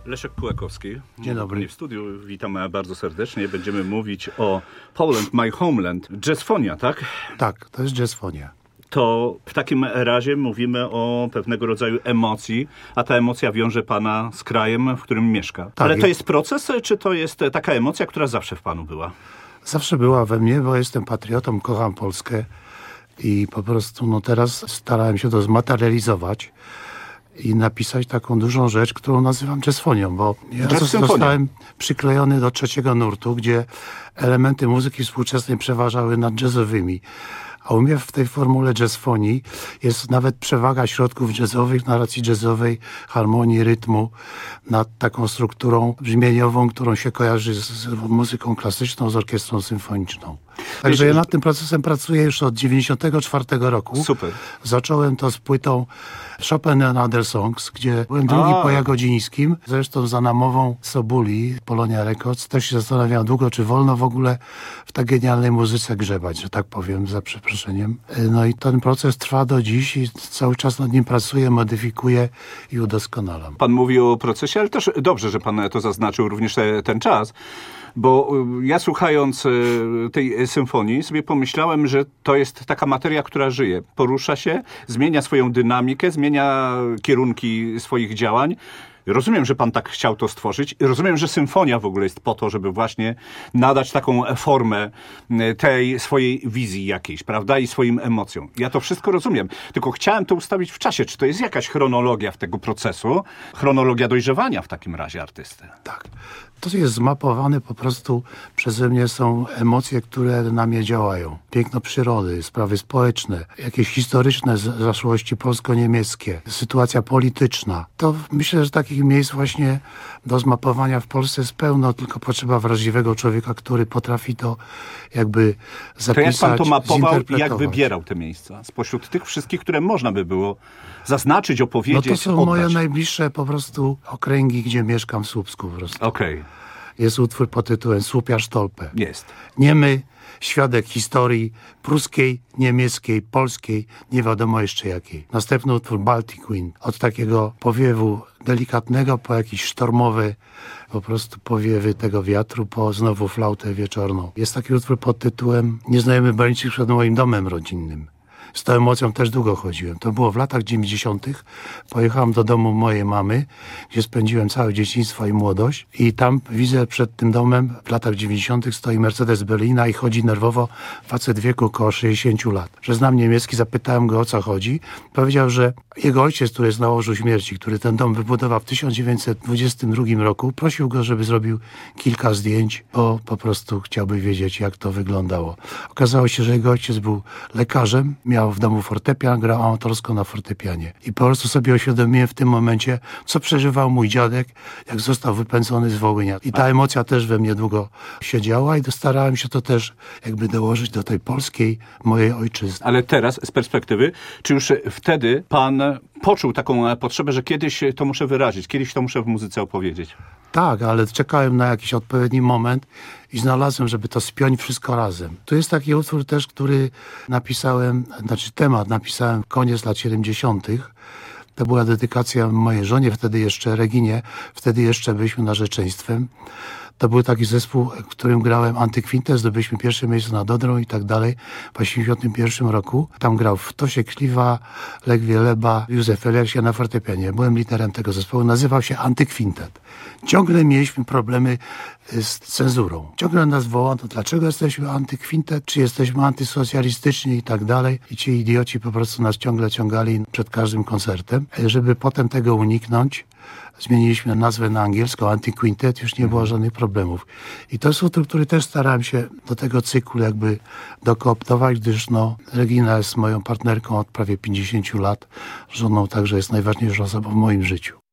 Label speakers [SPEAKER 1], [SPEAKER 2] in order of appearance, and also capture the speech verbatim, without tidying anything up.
[SPEAKER 1] Leszek Kułakowski.
[SPEAKER 2] Dzień dobry.
[SPEAKER 1] W studiu witamy bardzo serdecznie. Będziemy mówić o Poland, My Homeland. Jazzfonia, tak?
[SPEAKER 2] Tak, to jest jazzfonia.
[SPEAKER 1] To w takim razie mówimy o pewnego rodzaju emocji, a ta emocja wiąże pana z krajem, w którym mieszka.
[SPEAKER 2] Tak,
[SPEAKER 1] Ale to jest proces, czy to jest taka emocja, która zawsze w panu była?
[SPEAKER 2] Zawsze była we mnie, bo jestem patriotą, kocham Polskę i po prostu no teraz starałem się to zmaterializować i napisać taką dużą rzecz, którą nazywam jazzfonią, bo ja
[SPEAKER 1] Jazz
[SPEAKER 2] zostałem przyklejony do trzeciego nurtu, gdzie elementy muzyki współczesnej przeważały nad jazzowymi. A u mnie w tej formule jazzfonii jest nawet przewaga środków jazzowych, narracji jazzowej, harmonii, rytmu nad taką strukturą brzmieniową, którą się kojarzy z, z muzyką klasyczną, z orkiestrą symfoniczną. Także ja nad tym procesem pracuję już od dziewięćdziesiątego czwartego roku.
[SPEAKER 1] Super.
[SPEAKER 2] Zacząłem to z płytą Chopin and Other Songs, gdzie byłem drugi
[SPEAKER 1] A.
[SPEAKER 2] po Jagodzińskim, zresztą za namową Sobuli, Polonia Records. Też się zastanawiałem długo, czy wolno w ogóle w tak genialnej muzyce grzebać, że tak powiem, za przeproszeniem. No i ten proces trwa do dziś i cały czas nad nim pracuję, modyfikuję i udoskonalam.
[SPEAKER 1] Pan mówi o procesie, ale też dobrze, że pan to zaznaczył, również te, ten czas. Bo ja słuchając tej symfonii sobie pomyślałem, że to jest taka materia, która żyje. Porusza się, zmienia swoją dynamikę, zmienia kierunki swoich działań. Rozumiem, że pan tak chciał to stworzyć. Rozumiem, że symfonia w ogóle jest po to, żeby właśnie nadać taką formę tej swojej wizji jakiejś, prawda? I swoim emocjom. Ja to wszystko rozumiem. Tylko chciałem to ustawić w czasie. Czy to jest jakaś chronologia w tego procesu? Chronologia dojrzewania w takim razie artysty?
[SPEAKER 2] Tak. To jest zmapowane po prostu przeze mnie, są emocje, które na mnie działają. Piękno przyrody, sprawy społeczne, jakieś historyczne zaszłości polsko-niemieckie, sytuacja polityczna. To myślę, że takich miejsc właśnie do zmapowania w Polsce jest pełno, tylko potrzeba wrażliwego człowieka, który potrafi to jakby zapisać,
[SPEAKER 1] to jak pan to mapował i jak
[SPEAKER 2] zinterpretować.
[SPEAKER 1] wybierał te miejsca? Spośród tych wszystkich, które można by było zaznaczyć, opowiedzieć,
[SPEAKER 2] No to są
[SPEAKER 1] oddać.
[SPEAKER 2] moje najbliższe po prostu okręgi, gdzie mieszkam w Słupsku po prostu.
[SPEAKER 1] Okej. Okay.
[SPEAKER 2] Jest utwór pod tytułem Słupia Stolpe.
[SPEAKER 1] Jest.
[SPEAKER 2] Niemy, świadek historii pruskiej, niemieckiej, polskiej, nie wiadomo jeszcze jakiej. Następny utwór Baltic Wind. Od takiego powiewu delikatnego po jakieś sztormowe po prostu powiewy tego wiatru, po znowu flautę wieczorną. Jest taki utwór pod tytułem Nieznajomy Barańczyk przed moim domem rodzinnym. Z tą emocją też długo chodziłem. To było w latach dziewięćdziesiątych. Pojechałem do domu mojej mamy, gdzie spędziłem całe dzieciństwo i młodość. I tam widzę przed tym domem w latach dziewięćdziesiątych stoi Mercedes Berlina i chodzi nerwowo facet w wieku około sześćdziesięciu lat. Że znam niemiecki, zapytałem go, o co chodzi. Powiedział, że jego ojciec, który jest na łożu śmierci, który ten dom wybudował w tysiąc dziewięćset dwudziestym drugim roku, prosił go, żeby zrobił kilka zdjęć, bo po prostu chciałby wiedzieć, jak to wyglądało. Okazało się, że jego ojciec był lekarzem, miał w domu fortepian, grał amatorsko na fortepianie. I po prostu sobie uświadomiłem w tym momencie, co przeżywał mój dziadek, jak został wypędzony z Wołynia. I ta emocja też we mnie długo siedziała i starałem się to też jakby dołożyć do tej polskiej, mojej ojczyzny.
[SPEAKER 1] Ale teraz, z perspektywy, czy już wtedy pan poczuł taką potrzebę, że kiedyś to muszę wyrazić, kiedyś to muszę w muzyce opowiedzieć?
[SPEAKER 2] Tak, ale czekałem na jakiś odpowiedni moment i znalazłem, żeby to spiąć wszystko razem. Tu jest taki utwór też, który napisałem, znaczy temat napisałem w koniec lat siedemdziesiątych. To była dedykacja mojej żonie, wtedy jeszcze Reginie, wtedy jeszcze byliśmy narzeczeństwem. To był taki zespół, w którym grałem Antykwintę, zdobyliśmy pierwsze miejsce na Dodrą i tak dalej w osiemdziesiątym pierwszym roku. Tam grał Wtosiek Śliwa, Lech Wieleba, Józef Elias, ja na fortepianie. Byłem liderem tego zespołu, nazywał się Antykwintet. Ciągle mieliśmy problemy z cenzurą. Ciągle nas wołano, dlaczego jesteśmy antykwintet, czy jesteśmy antysocjalistyczni i tak dalej. I ci idioci po prostu nas ciągle ciągali przed każdym koncertem. Żeby potem tego uniknąć, zmieniliśmy nazwę na angielską, Anti-Quintet, już nie było żadnych problemów. I to jest utwór, który też starałem się do tego cyklu jakby dokooptować, gdyż no, Regina jest moją partnerką od prawie pięćdziesięciu lat, żoną, także jest najważniejszą osobą w moim życiu.